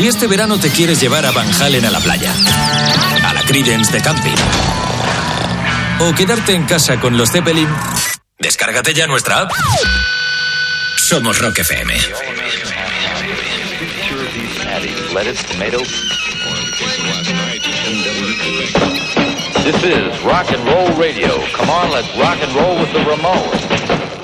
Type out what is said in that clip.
Si este verano te quieres llevar a Van Halen a la playa, a la Creedence de camping, o quedarte en casa con los Zeppelin, descárgate ya nuestra app. Somos Rock FM. This is rock and roll radio. Come on, let's rock and roll with the Ramones.